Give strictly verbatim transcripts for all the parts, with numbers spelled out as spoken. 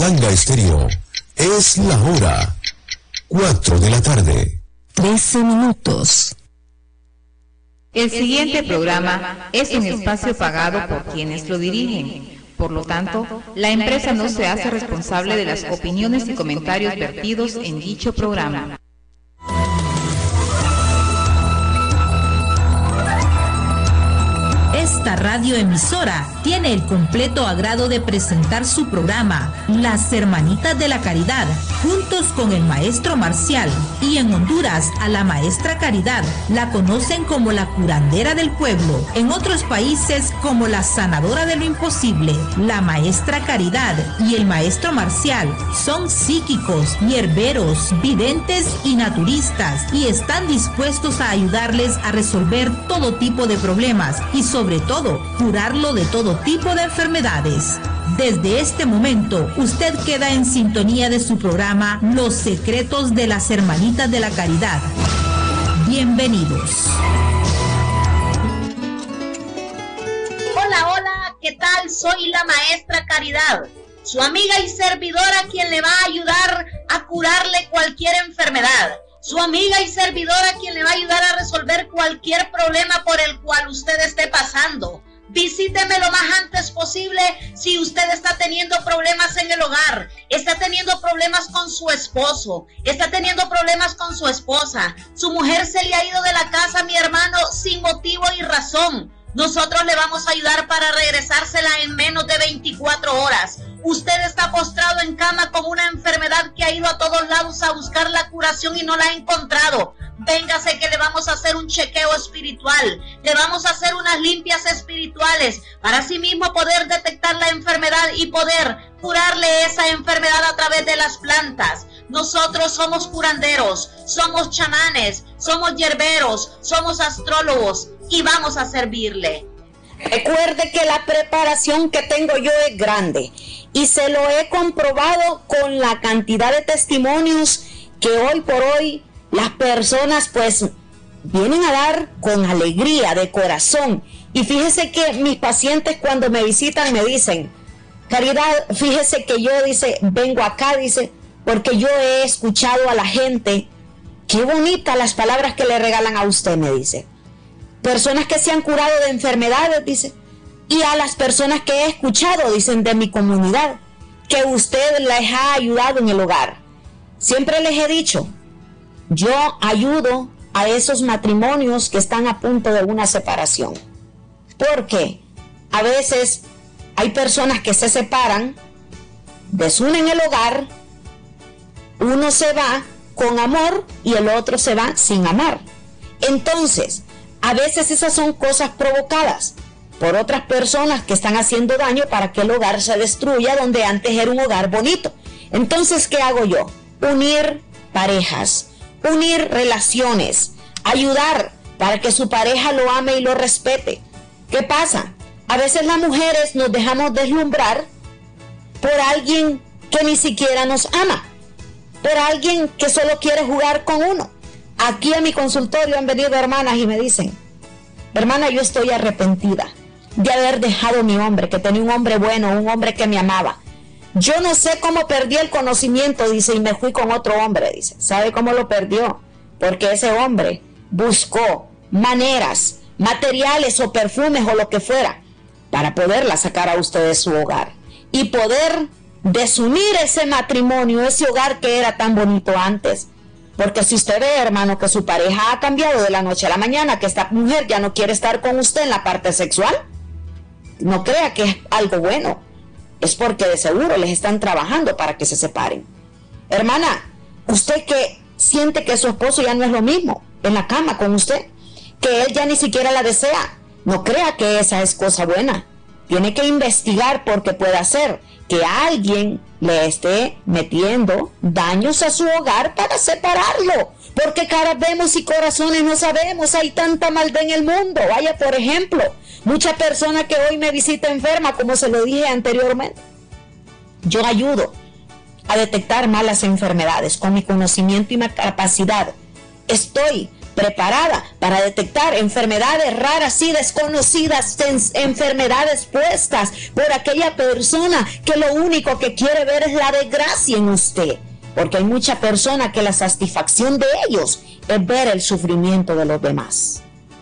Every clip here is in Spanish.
Manga Estéreo. Es la hora. Cuatro de la tarde. Trece minutos. El siguiente programa es un espacio pagado por quienes lo dirigen. Por lo tanto, la empresa no se hace responsable de las opiniones y comentarios vertidos en dicho programa. Esta radioemisora tiene el completo agrado de presentar su programa Las Hermanitas de la Caridad, juntos con el maestro Marcial, y en Honduras a la maestra Caridad la conocen como la curandera del pueblo, en otros países como la sanadora de lo imposible. La maestra Caridad y el maestro Marcial son psíquicos, hierberos, videntes y naturistas, y están dispuestos a ayudarles a resolver todo tipo de problemas y sobre todo curarlo de todo tipo de enfermedades. Desde este momento, usted queda en sintonía de su programa Los Secretos de las Hermanitas de la Caridad. Bienvenidos. Hola, hola, ¿qué tal? Soy la maestra Caridad, su amiga y servidora, quien le va a ayudar a curarle cualquier enfermedad. Su amiga y servidora, quien le va a ayudar a resolver cualquier problema por el cual usted esté pasando. Visíteme lo más antes posible si usted está teniendo problemas en el hogar, está teniendo problemas con su esposo, está teniendo problemas con su esposa, su mujer se le ha ido de la casa, mi hermano, sin motivo y razón. Nosotros le vamos a ayudar para regresársela en menos de veinticuatro horas. Usted está postrado en cama con una enfermedad que ha ido a todos lados a buscar la curación y no la ha encontrado. Véngase que le vamos a hacer un chequeo espiritual, le vamos a hacer unas limpias espirituales para así mismo poder detectar la enfermedad y poder curarle esa enfermedad a través de las plantas. Nosotros somos curanderos, somos chamanes, somos hierberos, somos astrólogos y vamos a servirle. Recuerde que la preparación que tengo yo es grande y se lo he comprobado con la cantidad de testimonios que hoy por hoy las personas pues vienen a dar con alegría de corazón. Y fíjese que mis pacientes cuando me visitan me dicen: Caridad, fíjese que yo, dice, vengo acá, dice, porque yo he escuchado a la gente, qué bonitas las palabras que le regalan a usted, me dice. Personas que se han curado de enfermedades, dice, y a las personas que he escuchado, dicen, de mi comunidad, que usted les ha ayudado en el hogar. Siempre les he dicho, yo ayudo a esos matrimonios que están a punto de una separación, porque a veces hay personas que se separan, desunen el hogar, uno se va con amor y el otro se va sin amar. Entonces, a veces esas son cosas provocadas por otras personas que están haciendo daño para que el hogar se destruya donde antes era un hogar bonito. Entonces, ¿qué hago yo? Unir parejas, unir relaciones, ayudar para que su pareja lo ame y lo respete. ¿Qué pasa? A veces las mujeres nos dejamos deslumbrar por alguien que ni siquiera nos ama, por alguien que solo quiere jugar con uno. Aquí a mi consultorio han venido hermanas y me dicen: hermana, yo estoy arrepentida de haber dejado a mi hombre, que tenía un hombre bueno, un hombre que me amaba. Yo no sé cómo perdí el conocimiento, dice, y me fui con otro hombre, dice. ¿Sabe cómo lo perdió? Porque ese hombre buscó maneras, materiales o perfumes o lo que fuera para poderla sacar a usted de su hogar y poder desunir ese matrimonio, ese hogar que era tan bonito antes. Porque si usted ve, hermano, que su pareja ha cambiado de la noche a la mañana, que esta mujer ya no quiere estar con usted en la parte sexual, no crea que es algo bueno. Es porque de seguro les están trabajando para que se separen. Hermana, usted que siente que su esposo ya no es lo mismo en la cama con usted, que él ya ni siquiera la desea, no crea que esa es cosa buena. Tiene que investigar porque puede ser que alguien le esté metiendo daños a su hogar para separarlo. Porque caras vemos y corazones no sabemos. Hay tanta maldad en el mundo. Vaya, por ejemplo, mucha persona que hoy me visita enferma, como se lo dije anteriormente, yo ayudo a detectar malas enfermedades con mi conocimiento y mi capacidad. Estoy preparada para detectar enfermedades raras y desconocidas, enfermedades puestas por aquella persona que lo único que quiere ver es la desgracia en usted. Porque hay mucha persona que la satisfacción de ellos es ver el sufrimiento de los demás.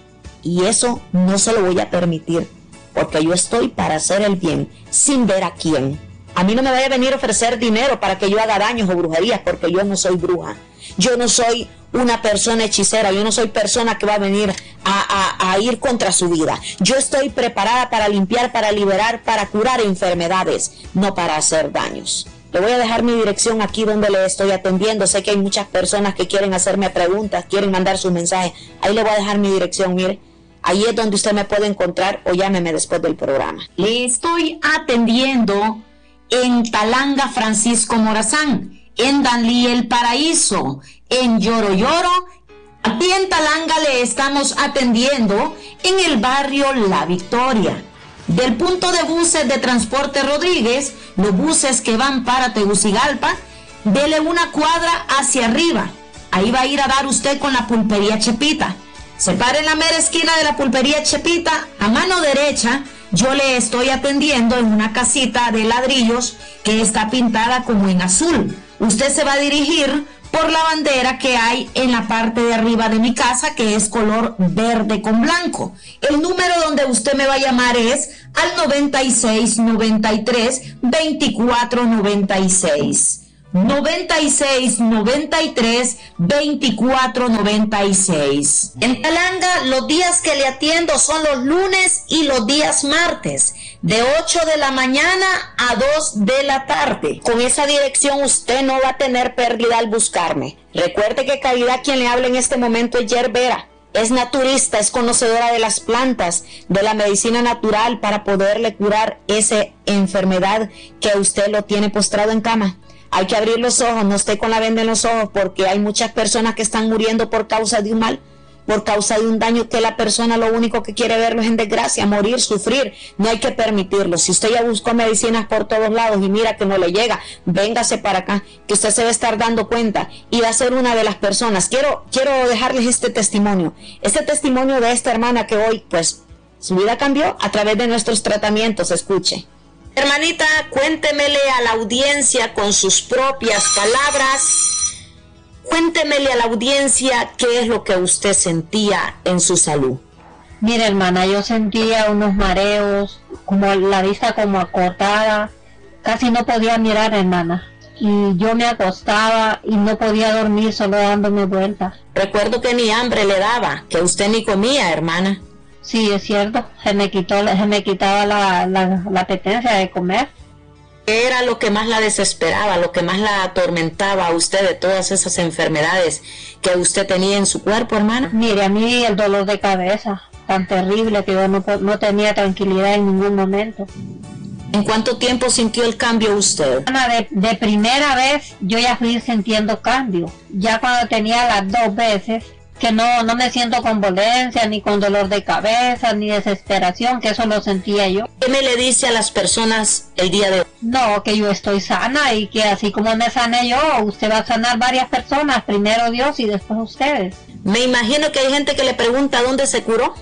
Y eso no se lo voy a permitir, porque yo estoy para hacer el bien, sin ver a quién. A mí no me vaya a venir a ofrecer dinero para que yo haga daños o brujerías, porque yo no soy bruja. Yo no soy una persona hechicera, yo no soy persona que va a venir a, a, a ir contra su vida. Yo estoy preparada para limpiar, para liberar, para curar enfermedades, no para hacer daños. Le voy a dejar mi dirección aquí donde le estoy atendiendo. Sé que hay muchas personas que quieren hacerme preguntas, quieren mandar sus mensajes. Ahí le voy a dejar mi dirección, mire. Ahí es donde usted me puede encontrar o llámeme después del programa. Le estoy atendiendo en Talanga Francisco Morazán, en Danlí El Paraíso, en Lloro Lloro. Aquí en Talanga le estamos atendiendo en el barrio La Victoria. Del punto de buses de Transporte Rodríguez, los buses que van para Tegucigalpa, dele una cuadra hacia arriba. Ahí va a ir a dar usted con la pulpería Chepita. Se para en la mera esquina de la pulpería Chepita, a mano derecha, yo le estoy atendiendo en una casita de ladrillos que está pintada como en azul. Usted se va a dirigir por la bandera que hay en la parte de arriba de mi casa, que es color verde con blanco. El número donde usted me va a llamar es al noventa y seis, noventa y tres, veinticuatro noventa y seis. noventa y seis, noventa y tres, veinticuatro noventa y seis. En Talanga, los días que le atiendo son los lunes y los días martes, de ocho de la mañana a dos de la tarde. Con esa dirección usted no va a tener pérdida al buscarme. Recuerde que Caridad, quien le habla en este momento, es yerbera. Es naturista, es conocedora de las plantas, de la medicina natural para poderle curar esa enfermedad que usted lo tiene postrado en cama. Hay que abrir los ojos, no esté con la venda en los ojos, porque hay muchas personas que están muriendo por causa de un mal, por causa de un daño que la persona lo único que quiere verlo es en desgracia, morir, sufrir. No hay que permitirlo. Si usted ya buscó medicinas por todos lados y mira que no le llega, véngase para acá, que usted se va a estar dando cuenta y va a ser una de las personas. Quiero, quiero dejarles este testimonio, este testimonio de esta hermana que hoy, pues, su vida cambió a través de nuestros tratamientos. Escuche. Hermanita, cuéntemele a la audiencia con sus propias palabras, cuéntemele a la audiencia qué es lo que usted sentía en su salud. Mire, hermana, yo sentía unos mareos, como la vista como acortada, casi no podía mirar, hermana, y yo me acostaba y no podía dormir solo dándome vueltas. Recuerdo que ni hambre le daba, que usted ni comía, hermana. Sí, es cierto, se me quitó, se me quitaba la, la, la apetencia de comer. ¿Qué era lo que más la desesperaba, lo que más la atormentaba a usted de todas esas enfermedades que usted tenía en su cuerpo, hermana? Mire, a mí el dolor de cabeza, tan terrible que yo no, no tenía tranquilidad en ningún momento. ¿En cuánto tiempo sintió el cambio usted? De, de primera vez yo ya fui sintiendo cambio, ya cuando tenía las dos veces, que no, no me siento con dolencia, ni con dolor de cabeza, ni desesperación, que eso lo sentía yo. ¿Qué me le dice a las personas el día de hoy? No, que yo estoy sana y que así como me sané yo, usted va a sanar varias personas, primero Dios y después ustedes. Me imagino que hay gente que le pregunta dónde se curó.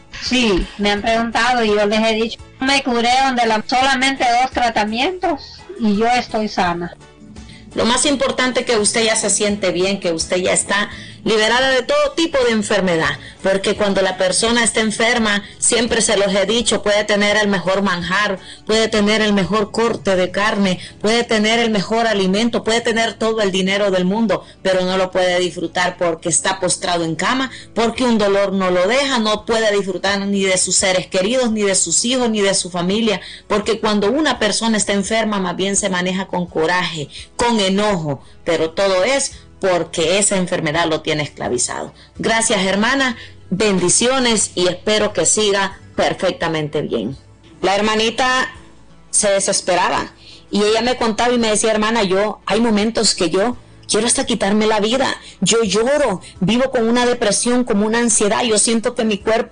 Sí, me han preguntado y yo les he dicho, me curé donde la, solamente dos tratamientos y yo estoy sana. Lo más importante es que usted ya se siente bien, que usted ya está liberada de todo tipo de enfermedad, porque cuando la persona está enferma, siempre se los he dicho, puede tener el mejor manjar, puede tener el mejor corte de carne, puede tener el mejor alimento, puede tener todo el dinero del mundo, pero no lo puede disfrutar porque está postrado en cama, porque un dolor no lo deja, no puede disfrutar ni de sus seres queridos, ni de sus hijos, ni de su familia, porque cuando una persona está enferma, más bien se maneja con coraje, con enojo, pero todo es porque esa enfermedad lo tiene esclavizado. Gracias, hermana, bendiciones y espero que siga perfectamente bien. La hermanita se desesperaba y ella me contaba y me decía, hermana, yo, hay momentos que yo quiero hasta quitarme la vida, yo lloro, vivo con una depresión, como una ansiedad, yo siento que mi cuerpo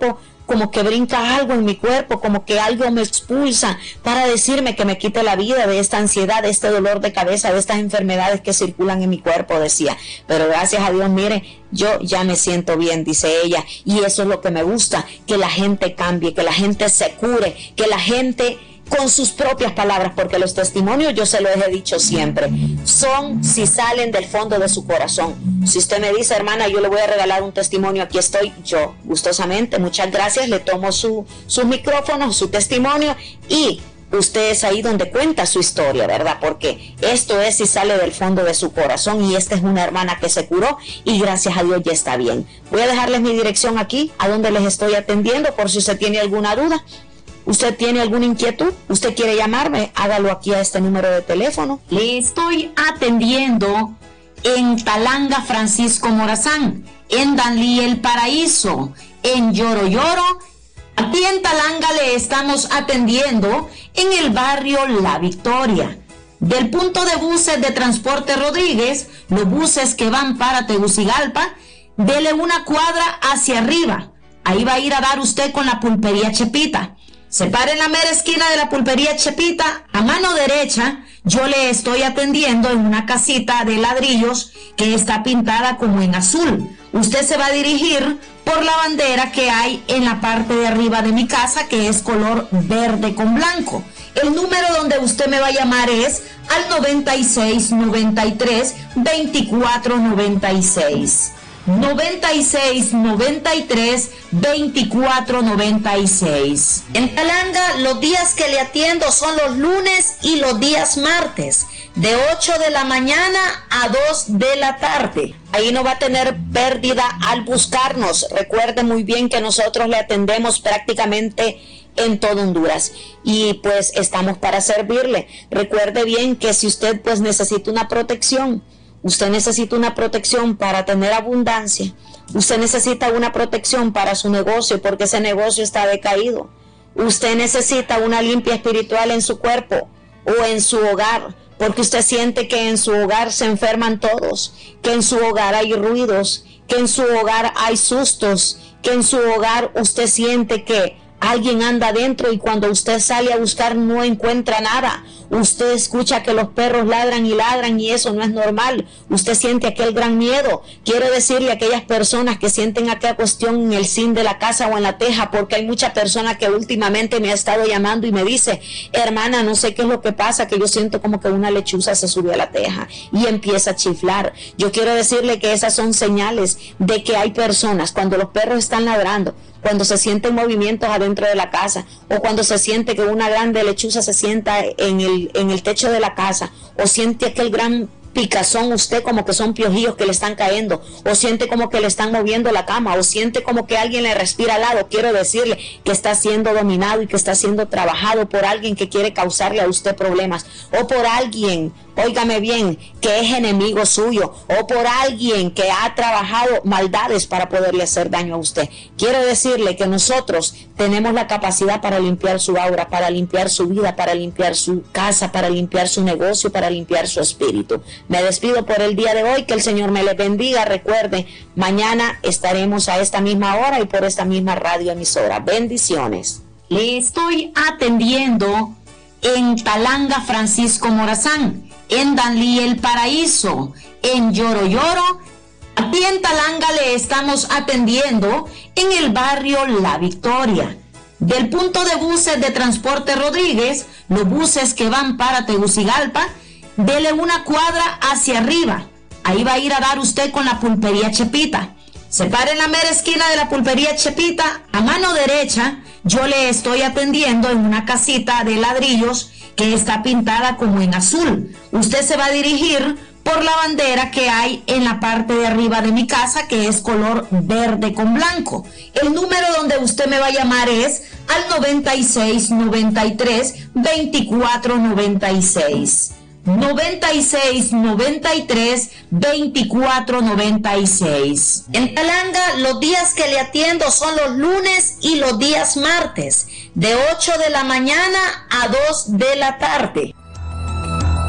como que brinca algo en mi cuerpo, como que algo me expulsa para decirme que me quite la vida de esta ansiedad, de este dolor de cabeza, de estas enfermedades que circulan en mi cuerpo, decía. Pero gracias a Dios, mire, yo ya me siento bien, dice ella, y eso es lo que me gusta, que la gente cambie, que la gente se cure, que la gente con sus propias palabras, porque los testimonios, yo se los he dicho siempre, son si salen del fondo de su corazón. Si usted me dice, hermana, yo le voy a regalar un testimonio, aquí estoy yo, gustosamente, muchas gracias, le tomo su, sus micrófonos, su testimonio, y usted es ahí donde cuenta su historia, ¿verdad? Porque esto es si sale del fondo de su corazón, y esta es una hermana que se curó y gracias a Dios ya está bien. Voy a dejarles mi dirección aquí, a donde les estoy atendiendo, por si usted tiene alguna duda. ¿Usted tiene alguna inquietud? ¿Usted quiere llamarme? Hágalo aquí a este número de teléfono. Le estoy atendiendo en Talanga Francisco Morazán, en Danlí El Paraíso, en Lloro Lloro. Aquí en Talanga le estamos atendiendo en el barrio La Victoria. Del punto de buses de Transporte Rodríguez, los buses que van para Tegucigalpa, dele una cuadra hacia arriba. Ahí va a ir a dar usted con la pulpería Chepita. Se para en la mera esquina de la pulpería Chepita, a mano derecha, yo le estoy atendiendo en una casita de ladrillos que está pintada como en azul. Usted se va a dirigir por la bandera que hay en la parte de arriba de mi casa, que es color verde con blanco. El número donde usted me va a llamar es al noventa y seis, noventa y tres, veinticuatro noventa y seis. noventa y seis, noventa y tres, veinticuatro noventa y seis. En Talanga, los días que le atiendo son los lunes y los días martes, de ocho de la mañana a dos de la tarde. Ahí no va a tener pérdida al buscarnos. Recuerde muy bien que nosotros le atendemos prácticamente en todo Honduras y pues estamos para servirle. Recuerde bien que si usted pues necesita una protección, usted necesita una protección para tener abundancia, usted necesita una protección para su negocio porque ese negocio está decaído, usted necesita una limpia espiritual en su cuerpo o en su hogar, porque usted siente que en su hogar se enferman todos, que en su hogar hay ruidos, que en su hogar hay sustos, que en su hogar usted siente que alguien anda adentro y cuando usted sale a buscar no encuentra nada. Usted escucha que los perros ladran y ladran y eso no es normal. Usted siente aquel gran miedo. Quiero decirle a aquellas personas que sienten aquella cuestión en el zinc de la casa o en la teja, porque hay mucha persona que últimamente me ha estado llamando y me dice, hermana, no sé qué es lo que pasa, que yo siento como que una lechuza se subió a la teja y empieza a chiflar. Yo quiero decirle que esas son señales de que hay personas, cuando los perros están ladrando, cuando se sienten movimientos adentro de la casa, o cuando se siente que una grande lechuza se sienta en el, en el techo de la casa, o siente aquel gran picazón usted como que son piojillos que le están cayendo, o siente como que le están moviendo la cama, o siente como que alguien le respira al lado, quiero decirle que está siendo dominado y que está siendo trabajado por alguien que quiere causarle a usted problemas, o por alguien, óigame bien, que es enemigo suyo, o por alguien que ha trabajado maldades para poderle hacer daño a usted. Quiero decirle que nosotros tenemos la capacidad para limpiar su aura, para limpiar su vida, para limpiar su casa, para limpiar su negocio, para limpiar su espíritu. Me despido por el día de hoy, que el Señor me les bendiga. Recuerde, mañana estaremos a esta misma hora y por esta misma radio emisora. Bendiciones. Le estoy atendiendo en Talanga Francisco Morazán, en Danlí El Paraíso, en Lloro Lloro. Aquí en Talanga le estamos atendiendo en el barrio La Victoria. Del punto de buses de Transporte Rodríguez, los buses que van para Tegucigalpa, dele una cuadra hacia arriba. Ahí va a ir a dar usted con la pulpería Chepita. Se para en la mera esquina de la pulpería Chepita, a mano derecha, yo le estoy atendiendo en una casita de ladrillos que está pintada como en azul. Usted se va a dirigir por la bandera que hay en la parte de arriba de mi casa, que es color verde con blanco. El número donde usted me va a llamar es al noventa y seis, noventa y tres, veinticuatro noventa y seis. noventa y seis, noventa y tres, veinticuatro noventa y seis. En Talanga, los días que le atiendo son los lunes y los días martes, de ocho de la mañana a dos de la tarde.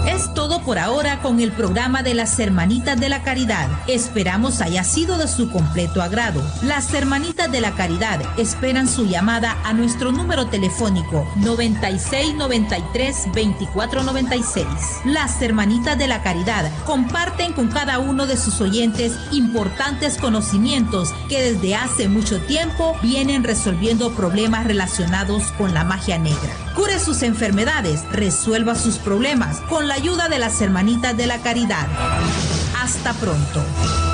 Es todo por ahora con el programa de las Hermanitas de la Caridad. Esperamos haya sido de su completo agrado. Las Hermanitas de la Caridad esperan su llamada a nuestro número telefónico noventa y seis, noventa y tres, veinticuatro noventa y seis. Las Hermanitas de la Caridad comparten con cada uno de sus oyentes importantes conocimientos que desde hace mucho tiempo vienen resolviendo problemas relacionados con la magia negra. Cure sus enfermedades, resuelva sus problemas con la ayuda de las Hermanitas de la Caridad. Hasta pronto.